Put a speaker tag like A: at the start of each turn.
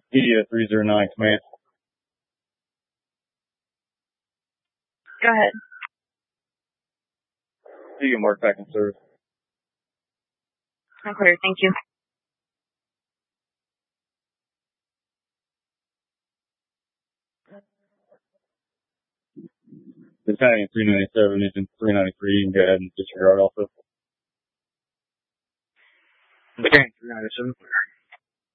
A: Media 309, command.
B: Go ahead.
A: You can mark back in service.
B: I'm clear, thank you.
A: Battalion 397, engine 393, you can go ahead and disregard also.
C: Battalion 397.